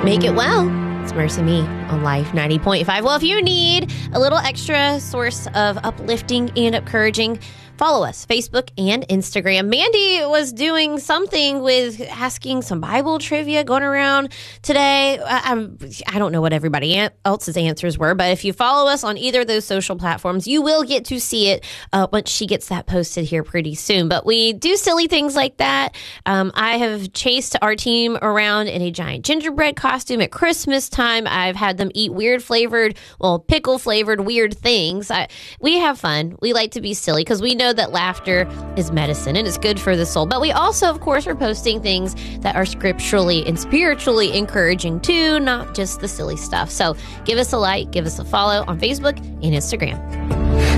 Make it well. It's Mercy Me on Life 90.5. Well, if you need a little extra source of uplifting and encouraging, follow us, Facebook and Instagram. Mandy was doing something with asking some Bible trivia going around today. I don't know what everybody else's answers were, but if you follow us on either of those social platforms, you will get to see it once she gets that posted here pretty soon. But we do silly things like that. I have chased our team around in a giant gingerbread costume at Christmas time. I've had them eat pickle flavored weird things. We have fun. We like to be silly because we know that laughter is medicine and it's good for the soul. But we also, of course, are posting things that are scripturally and spiritually encouraging too, not just the silly stuff. So give us a like, give us a follow on Facebook and Instagram.